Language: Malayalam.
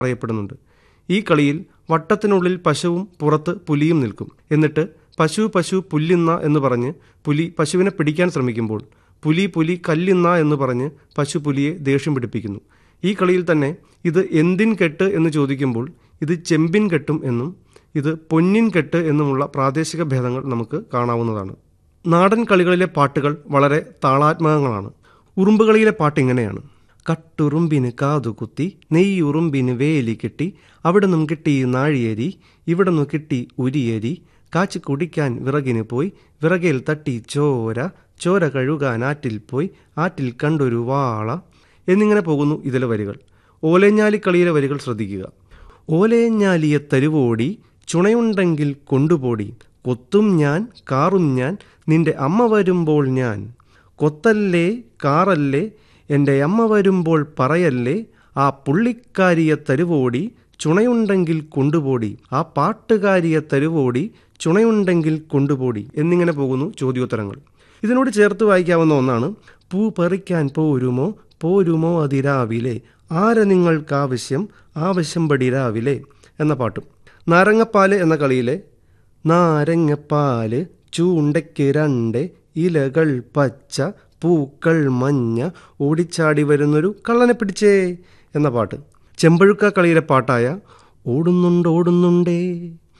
പറയപ്പെടുന്നുണ്ട്. ഈ കളിയിൽ വട്ടത്തിനുള്ളിൽ പശുവും പുറത്ത് പുലിയും നിൽക്കും. എന്നിട്ട് പശു പശു പുല്ലിന്ന എന്ന് പറഞ്ഞ് പുലി പശുവിനെ പിടിക്കാൻ ശ്രമിക്കുമ്പോൾ പുലി പുലി കല്ലിന്ന എന്ന് പറഞ്ഞ് പശു പുലിയെ ദേഷ്യം പിടിപ്പിക്കുന്നു. ഈ കളിയിൽ തന്നെ ഇത് എന്തിൻ കെട്ട് എന്ന് ചോദിക്കുമ്പോൾ ഇത് ചെമ്പിൻ കെട്ടും എന്നും ഇത് പൊന്നിൻ കെട്ട് എന്നുമുള്ള പ്രാദേശിക ഭേദങ്ങൾ നമുക്ക് കാണാവുന്നതാണ്. നാടൻ കളികളിലെ പാട്ടുകൾ വളരെ താളാത്മകങ്ങളാണ്. ഉറുമ്പുകളിയിലെ പാട്ട് ഇങ്ങനെയാണ്: കട്ടുറുമ്പിന് കാതുകുത്തി നെയ്യുറുമ്പിന് വേലി കെട്ടി അവിടെ നിന്നും കിട്ടി നാഴിയരി ഇവിടെ നിന്നു കിട്ടി ഉരിയരി കാച്ചി കുടിക്കാൻ വിറകിന് പോയി വിറകേൽ തട്ടി ചോര ചോര കഴുകാൻ ആറ്റിൽ പോയി ആറ്റിൽ കണ്ടൊരു വാള എന്നിങ്ങനെ പോകുന്നു ഇതിലെ വരികൾ. ഓലേഞ്ഞാലിക്കളിയിലെ വരികൾ ശ്രദ്ധിക്കുക. ഓലേഞ്ഞാലിയെ തരുവോടി ചുണയുണ്ടെങ്കിൽ കൊണ്ടുപോടി കൊത്തും ഞാൻ കാറും ഞാൻ നിന്റെ അമ്മ വരുമ്പോൾ ഞാൻ കൊത്തല്ലേ കാറല്ലേ എൻ്റെ അമ്മ വരുമ്പോൾ പറയല്ലേ ആ പുള്ളിക്കാരിയെ തരുവോടി ചുണയുണ്ടെങ്കിൽ കൊണ്ടുപോടി ആ പാട്ടുകാരിയെ തരുവോടി ചുണയുണ്ടെങ്കിൽ കൊണ്ടുപോടി എന്നിങ്ങനെ പോകുന്നു ചോദ്യോത്തരങ്ങൾ. ഇതിനോട് ചേർത്ത് വായിക്കാവുന്ന ഒന്നാണ് പൂ പറിക്കാൻ പോരുമോ പോരുമോ അതിരാവിലെ ആരെ നിങ്ങൾക്കാവശ്യം ആവശ്യം പടി രാവിലെ എന്ന പാട്ടും. നാരങ്ങപ്പാല് എന്ന കളിയിലെ നാരങ്ങപ്പാല് ചൂണ്ടയ്ക്ക് രണ്ട് ഇലകൾ പച്ച പൂക്കൾ മഞ്ഞ ഓടിച്ചാടി വരുന്നൊരു കള്ളനെ പിടിച്ചേ എന്ന പാട്ട്. ചെമ്പഴുക്ക കളിയിലെ പാട്ടായ ഓടുന്നുണ്ടോടുന്നുണ്ടേ